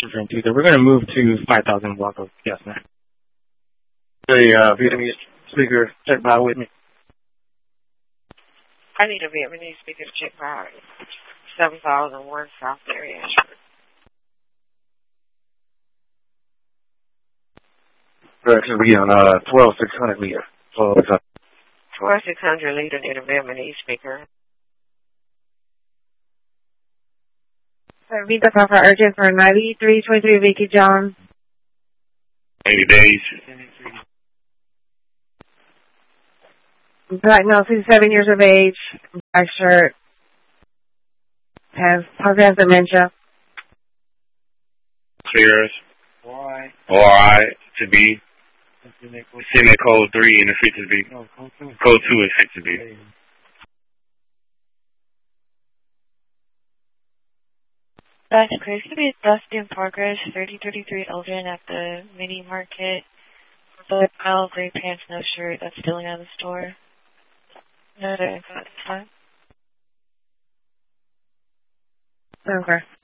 different too. So we're going to move to 5,000 block of yes, man. The Vietnamese speaker check by with me. I need a Vietnamese speaker to check by 7001 South area. That should be on 12600 meter. 12600 leader need a Vietnamese speaker. Vita Papa urgent for 9323 Vicky John. 80 days. Black male, 67 years of age, black shirt, has dementia. Clears. ORI to be. Send that code 3 and the fit to be. Code 2 is fit to be. That's Chris to be Dusty in progress, 3033 Eldrin at the mini market. Black male, gray pants, no shirt, that's stealing out of the store. No other info at this time. Okay.